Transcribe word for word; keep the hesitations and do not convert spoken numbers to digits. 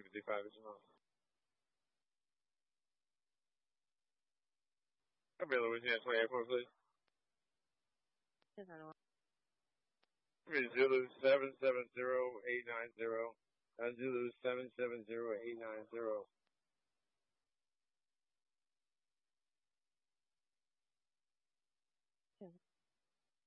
fifty-five as well. I'll be Louisiana twenty-eight four, please. Zulu seven seven zero eight nine zero. Uh, Zulu seven seven zero eight nine zero.